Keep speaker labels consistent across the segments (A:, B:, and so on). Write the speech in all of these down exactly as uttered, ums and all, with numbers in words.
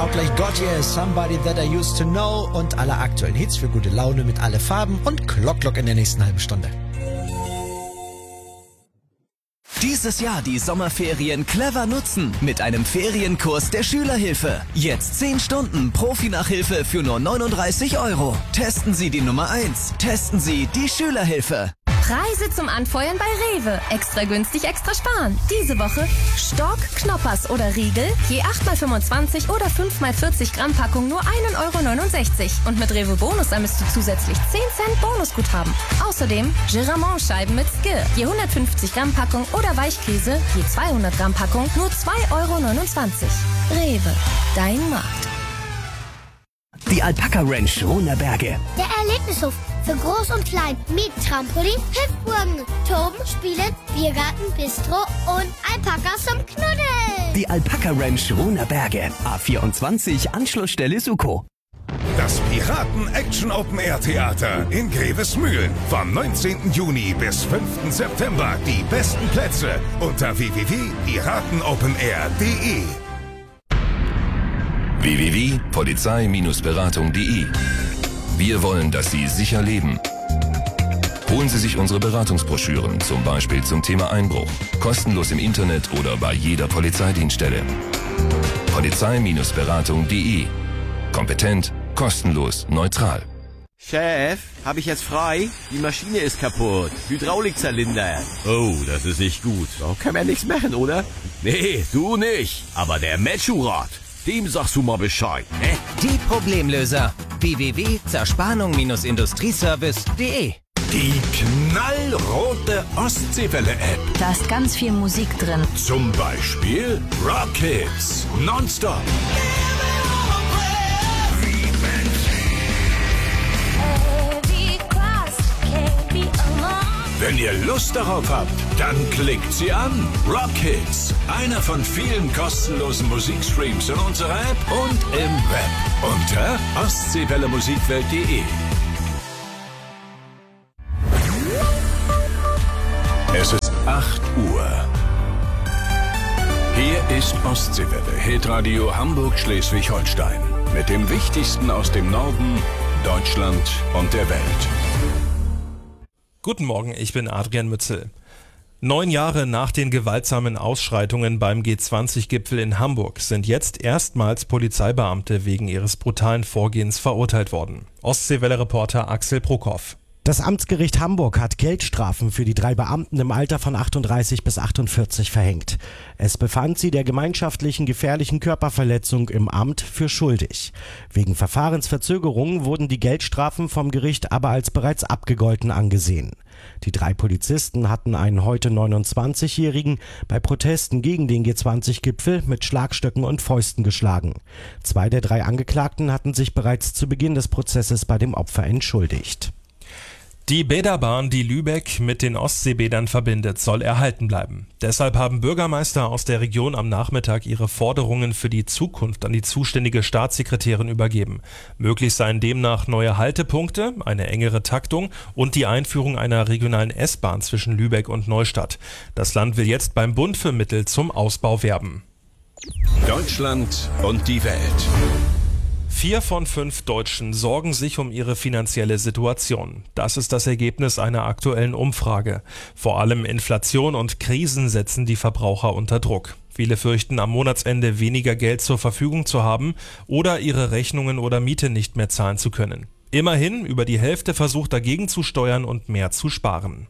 A: auch gleich Gotye, Somebody That I Used to Know und alle aktuellen Hits für gute Laune mit alle Farben und Glock Glock in der nächsten halben Stunde.
B: Dieses Jahr die Sommerferien clever nutzen mit einem Ferienkurs der Schülerhilfe. Jetzt zehn Stunden Profi-Nachhilfe für nur neununddreißig Euro. Testen Sie die Nummer eins. Testen Sie die Schülerhilfe.
C: Preise zum Anfeuern bei Rewe. Extra günstig, extra sparen. Diese Woche Stork, Knoppers oder Riegel. Je acht mal fünfundzwanzig oder fünf mal vierzig Gramm Packung nur ein Euro neunundsechzig. Und mit Rewe Bonus ermisst du zusätzlich zehn Cent Bonusguthaben. Außerdem Giramont-Scheiben mit Skir. Je hundertfünfzig Gramm Packung oder Weichkäse. Je zweihundert Gramm Packung nur zwei Euro neunundzwanzig. Rewe, dein Markt.
D: Die Alpaka Ranch Runerberge.
E: Der Erlebnishof für Groß und Klein mit Trampolin, Hüpfburgen, Toben, Spielen, Biergarten, Bistro und Alpakas zum Knuddeln.
D: Die Alpaka Ranch Runerberge. A vierundzwanzig, Anschlussstelle Suko.
F: Das Piraten-Action-Open-Air-Theater in Grevesmühlen. Vom neunzehnten Juni bis fünften September. Die besten Plätze unter w w w punkt piraten open air punkt de.
G: w w w punkt polizei Beratung punkt de. Wir wollen, dass Sie sicher leben. Holen Sie sich unsere Beratungsbroschüren, zum Beispiel zum Thema Einbruch, kostenlos im Internet oder bei jeder Polizeidienststelle. polizei Beratung punkt de. Kompetent, kostenlos, neutral.
H: Chef, habe ich jetzt frei? Die Maschine ist kaputt. Hydraulikzylinder. Oh, das ist nicht gut. Da kann man nichts machen, oder? Nee, du nicht. Aber der Metschurat, dem sagst du mal Bescheid, ne?
I: Die Problemlöser. w w w punkt zerspannung Industrieservice punkt de.
J: Die knallrote Ostseewelle-App.
K: Da ist ganz viel Musik drin.
J: Zum Beispiel Rockets. Nonstop. Wenn ihr Lust darauf habt, dann klickt sie an. Rockets. Einer von vielen kostenlosen Musikstreams in unserer App und im Web. Unter ostseewelle musikwelt punkt de. Es ist acht Uhr. Hier ist Ostseewelle, Hitradio Hamburg-Schleswig-Holstein. Mit dem Wichtigsten aus dem Norden, Deutschland und der Welt.
L: Guten Morgen, ich bin Adrian Mützel. Neun Jahre nach den gewaltsamen Ausschreitungen beim G zwanzig Gipfel in Hamburg sind jetzt erstmals Polizeibeamte wegen ihres brutalen Vorgehens verurteilt worden. Ostseewelle-Reporter Axel Prokop.
M: Das Amtsgericht Hamburg hat Geldstrafen für die drei Beamten im Alter von achtunddreißig bis achtundvierzig verhängt. Es befand sie der gemeinschaftlichen gefährlichen Körperverletzung im Amt für schuldig. Wegen Verfahrensverzögerungen wurden die Geldstrafen vom Gericht aber als bereits abgegolten angesehen. Die drei Polizisten hatten einen heute neunundzwanzigjährigen bei Protesten gegen den G zwanzig Gipfel mit Schlagstöcken und Fäusten geschlagen. Zwei der drei Angeklagten hatten sich bereits zu Beginn des Prozesses bei dem Opfer entschuldigt.
L: Die Bäderbahn, die Lübeck mit den Ostseebädern verbindet, soll erhalten bleiben. Deshalb haben Bürgermeister aus der Region am Nachmittag ihre Forderungen für die Zukunft an die zuständige Staatssekretärin übergeben. Möglich seien demnach neue Haltepunkte, eine engere Taktung und die Einführung einer regionalen S-Bahn zwischen Lübeck und Neustadt. Das Land will jetzt beim Bund für Mittel zum Ausbau werben.
J: Deutschland und die Welt.
L: Vier von fünf Deutschen sorgen sich um ihre finanzielle Situation. Das ist das Ergebnis einer aktuellen Umfrage. Vor allem Inflation und Krisen setzen die Verbraucher unter Druck. Viele fürchten, am Monatsende weniger Geld zur Verfügung zu haben oder ihre Rechnungen oder Miete nicht mehr zahlen zu können. Immerhin, über die Hälfte versucht dagegen zu steuern und mehr zu sparen.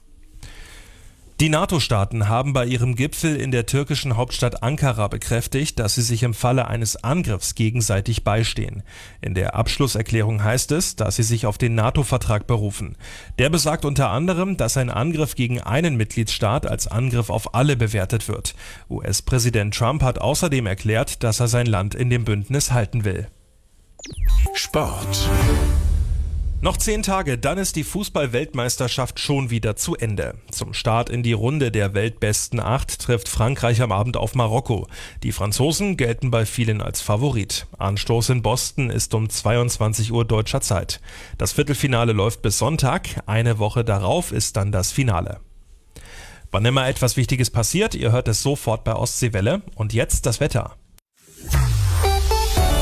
L: Die NATO-Staaten haben bei ihrem Gipfel in der türkischen Hauptstadt Ankara bekräftigt, dass sie sich im Falle eines Angriffs gegenseitig beistehen. In der Abschlusserklärung heißt es, dass sie sich auf den NATO-Vertrag berufen. Der besagt unter anderem, dass ein Angriff gegen einen Mitgliedstaat als Angriff auf alle bewertet wird. U S-Präsident Trump hat außerdem erklärt, dass er sein Land in dem Bündnis halten will.
J: Sport.
L: Noch zehn Tage, dann ist die Fußball-Weltmeisterschaft schon wieder zu Ende. Zum Start in die Runde der weltbesten Acht trifft Frankreich am Abend auf Marokko. Die Franzosen gelten bei vielen als Favorit. Anstoß in Boston ist um zweiundzwanzig Uhr deutscher Zeit. Das Viertelfinale läuft bis Sonntag. Eine Woche darauf ist dann das Finale. Wann immer etwas Wichtiges passiert, ihr hört es sofort bei Ostseewelle. Und jetzt das Wetter.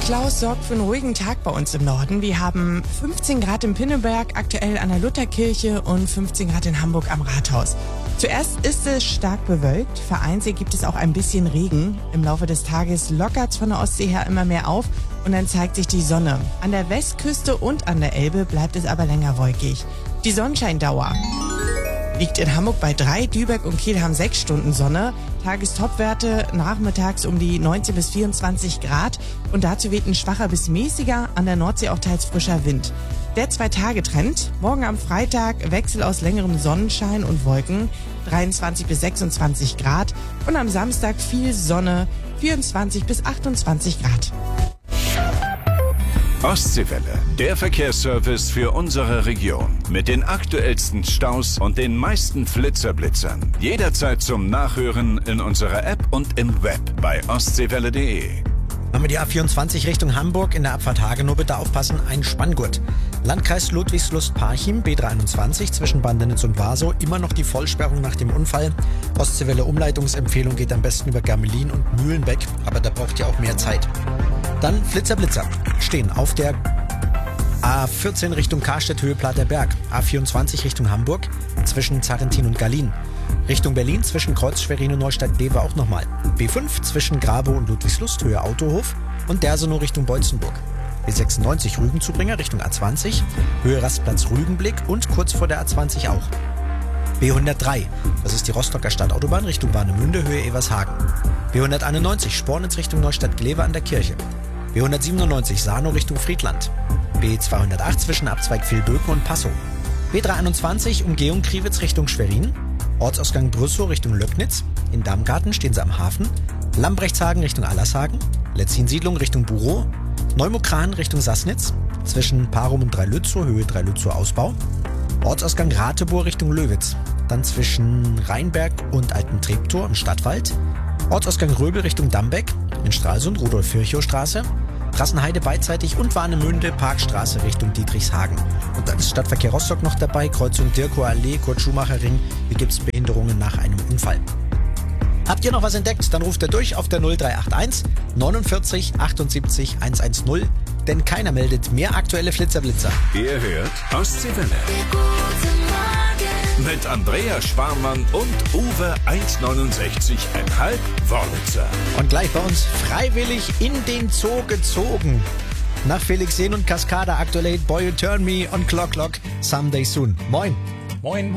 N: Klaus sorgt für einen ruhigen Tag bei uns im Norden. Wir haben fünfzehn Grad in Pinneberg, aktuell an der Lutherkirche und fünfzehn Grad in Hamburg am Rathaus. Zuerst ist es stark bewölkt, vereinzelt gibt es auch ein bisschen Regen. Im Laufe des Tages lockert es von der Ostsee her immer mehr auf und dann zeigt sich die Sonne. An der Westküste und an der Elbe bleibt es aber länger wolkig. Die Sonnenscheindauer liegt in Hamburg bei drei, Lübeck und Kiel haben sechs Stunden Sonne. Tagestopwerte nachmittags um die neunzehn bis vierundzwanzig Grad und dazu weht ein schwacher bis mäßiger, an der Nordsee auch teils frischer Wind. Der Zwei-Tage-Trend, morgen am Freitag Wechsel aus längerem Sonnenschein und Wolken, dreiundzwanzig bis sechsundzwanzig Grad und am Samstag viel Sonne, vierundzwanzig bis achtundzwanzig Grad.
J: Ostseewelle, der Verkehrsservice für unsere Region. Mit den aktuellsten Staus und den meisten Flitzerblitzern. Jederzeit zum Nachhören in unserer App und im Web bei ostseewelle punkt de.
A: Haben wir die A vierundzwanzig Richtung Hamburg in der Abfahrt Hagenow, bitte aufpassen, ein Spanngurt. Landkreis Ludwigslust-Parchim, B dreihunderteinundzwanzig zwischen Bandenitz und Warsow, immer noch die Vollsperrung nach dem Unfall. Ostseewelle Umleitungsempfehlung geht am besten über Gamelin und Mühlenbeck, aber da braucht ihr auch mehr Zeit. Dann Flitzer-Blitzer stehen auf der A vierzehn Richtung Karstedt, Höhe Platerberg, A vierundzwanzig Richtung Hamburg zwischen Zarrentin und Gallin. Richtung Berlin zwischen Kreuz, Schwerin und Neustadt-Glewe auch nochmal. B fünf zwischen Grabow und Ludwigslust, Höhe Autohof und Dersenow Richtung Beutzenburg. B sechsundneunzig Rügenzubringer Richtung A zwanzig, Höhe Rastplatz Rügenblick und kurz vor der A zwanzig auch. B hundertdrei, das ist die Rostocker Stadtautobahn Richtung Warnemünde, Höhe Evershagen. B hunderteinundneunzig Spornitz Richtung Neustadt-Glewe an der Kirche. B hundertsiebenundneunzig Sarnow Richtung Friedland. B zweihundertacht zwischen Abzweig Vilböken und Passow. B dreihunderteinundzwanzig Umgehung Kriwitz Richtung Schwerin. Ortsausgang Brüssow Richtung Löcknitz. In Damgarten stehen sie am Hafen. Lambrechtshagen Richtung Allershagen. Letzin-Siedlung Richtung Burow. Neumokran Richtung Sassnitz. Zwischen Parum und Dreilützow, Höhe Dreilützow Ausbau. Ortsausgang Ratebohr Richtung Löwitz. Dann zwischen Rheinberg und Alten Treptow im Stadtwald. Ortsausgang Röbel Richtung Dambeck. In Stralsund Rudolf-Virchow-Straße. Trassenheide beidseitig und Warnemünde Parkstraße Richtung Dietrichshagen. Und dann ist Stadtverkehr Rostock noch dabei, Kreuzung Dirkower Allee, Kurt-Schumacher-Ring. Hier gibt es Behinderungen nach einem Unfall. Habt ihr noch was entdeckt? Dann ruft ihr durch auf der null drei acht eins neunundvierzig achtundsiebzig hundertzehn, denn keiner meldet mehr aktuelle Flitzerblitzer.
J: Ihr hört Ostseewelle. Mit Andrea Schwarmann und Uwe eins neunundsechzig Komma fünf Wörlitzer.
A: Und gleich bei uns freiwillig in den Zoo gezogen. Nach Felix Sehn und Cascada aktuell Boy You Turn Me und Clock Clock Someday Soon. Moin.
O: Moin.